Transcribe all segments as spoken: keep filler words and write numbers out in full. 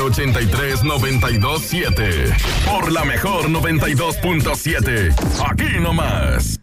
ochenta y tres, noventa y dos, siete. Por la mejor noventa y dos punto siete. Aquí nomás.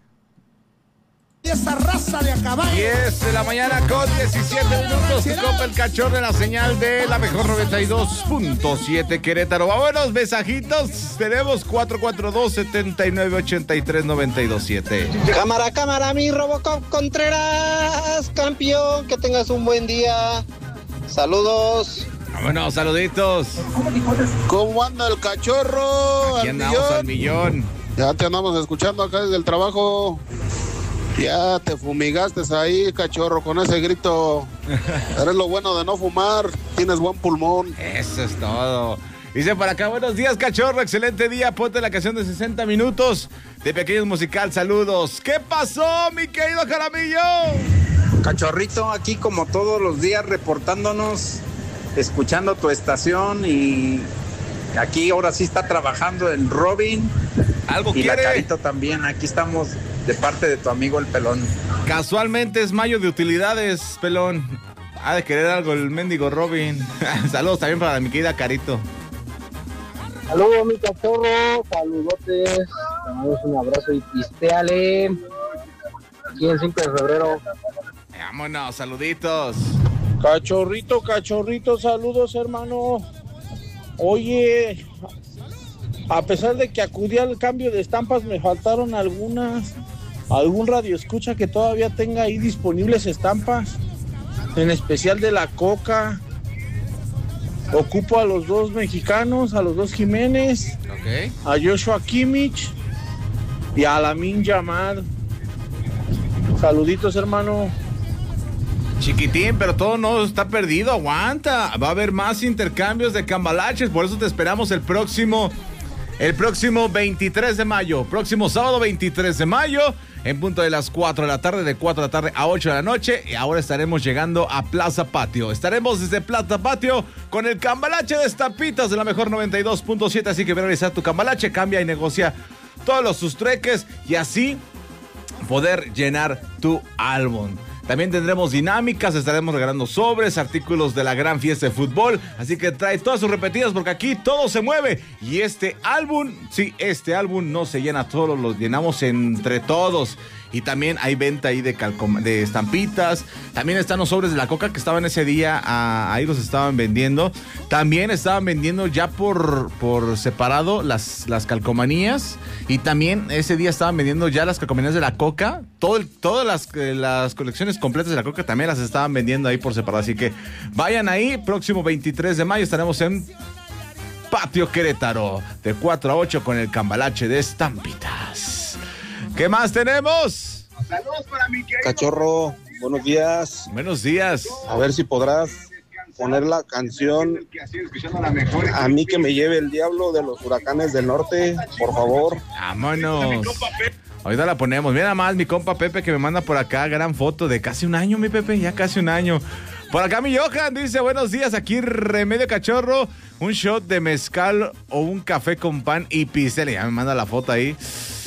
Esa raza de caballo. diez de la mañana con diecisiete minutos. Y copa el cachorro de la señal de la mejor noventa y dos punto siete Querétaro. Vámonos, mensajitos. Tenemos cuatro cuatro dos, siete nueve, ocho tres, nueve dos siete. Cámara, cámara, mi Robocop Contreras, campeón. Que tengas un buen día. Saludos. Vámonos, saluditos. ¿Cómo anda el cachorro? Aquí andamos al millón. Ya te andamos escuchando acá desde el trabajo. Ya te fumigaste ahí, cachorro, con ese grito. Eres lo bueno de no fumar, tienes buen pulmón. Eso es todo. Dice para acá, buenos días, cachorro, excelente día, ponte la canción de sesenta minutos de Pequeños Musical, saludos. ¿Qué pasó, mi querido Jaramillo? Cachorrito, aquí como todos los días reportándonos, escuchando tu estación y aquí ahora sí está trabajando el Robin. ¿Algo y quiere? la Carito también, aquí estamos de parte de tu amigo el Pelón. Casualmente es mayo de utilidades, Pelón. Ha de querer algo el mendigo Robin. Saludos también para mi querida Carito. Saludos, mi cachorro. Saludotes. Te damos un abrazo y pistéale. Aquí en cinco de febrero. Vámonos, saluditos. Cachorrito, cachorrito, saludos, hermano. Oye, a pesar de que acudí al cambio de estampas, me faltaron algunas. ¿Algún radio escucha que todavía tenga ahí disponibles estampas? En especial de la Coca. Ocupo a los dos mexicanos, a los dos Jiménez, Ok. a Joshua Kimmich y a Lamine Yamal. Saluditos, hermano. Chiquitín, pero todo no está perdido, aguanta. Va a haber más intercambios de cambalaches, por eso te esperamos el próximo, el próximo veintitrés de mayo. Próximo sábado veintitrés de mayo, en punto de las cuatro de la tarde, de cuatro de la tarde a ocho de la noche. Y ahora estaremos llegando a Plaza Patio. Estaremos desde Plaza Patio con el cambalache de estampitas de la mejor noventa y dos punto siete. Así que ve a realizar tu cambalache, cambia y negocia todos los sus trueques y así poder llenar tu álbum. También tendremos dinámicas, estaremos regalando sobres, artículos de la gran fiesta de fútbol. Así que trae todas sus repetidas porque aquí todo se mueve. Y este álbum, sí, este álbum no se llena todos, lo llenamos entre todos. Y también hay venta ahí de, calcom- de estampitas. También están los sobres de la Coca que estaban ese día, ah, ahí los estaban vendiendo. También estaban vendiendo ya por, por separado las, las calcomanías. Y también ese día estaban vendiendo ya las calcomanías de la Coca. Todo el, todas las, eh, las colecciones completas de la Coca también las estaban vendiendo ahí por separado. Así que vayan ahí, próximo veintitrés de mayo estaremos en Patio Querétaro, de cuatro a ocho con el cambalache de estampitas. ¿Qué más tenemos? Saludos para mi querido Cachorro, buenos días. Buenos días. A ver si podrás poner la canción A mí que me lleve el diablo de los Huracanes del Norte, por favor. Vámonos. Ahorita la ponemos. Mira nada más mi compa Pepe que me manda por acá gran foto de casi un año, mi Pepe, ya casi un año. Por acá mi Johan dice, buenos días, aquí Remedio Cachorro, un shot de mezcal o un café con pan y pistel. Ya me manda la foto ahí.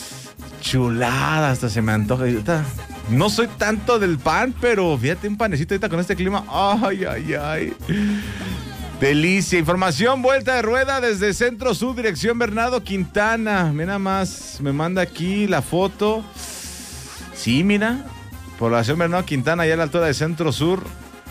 Chulada, hasta se me antoja. No soy tanto del pan, pero fíjate, un panecito ahorita con este clima. Ay, ay, ay. Delicia. Información, vuelta de rueda desde Centro Sur, dirección Bernardo Quintana. Mira más, me manda aquí la foto. Sí, mira. Población Bernardo Quintana, allá a la altura de Centro Sur.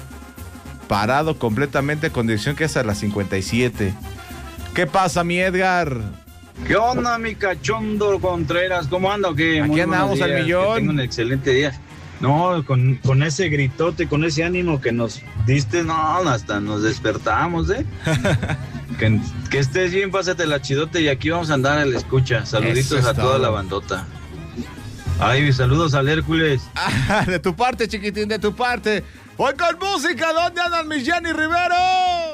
Parado completamente con dirección que es a las cincuenta y siete. ¿Qué pasa, mi Edgar? ¿Qué onda, mi cachondo Contreras? ¿Cómo anda o qué? Aquí Muy andamos buenos días, al millón. que tenga un excelente día. No, con, con ese gritote, con ese ánimo que nos diste, no, hasta nos despertamos, ¿eh? que, que estés bien, pásate la chidote y aquí vamos a andar a la escucha. Saluditos a toda la bandota. Ay, saludos al Hércules. Ah, de tu parte, chiquitín, de tu parte. Voy con música, ¿dónde andan mis Jenny Rivero?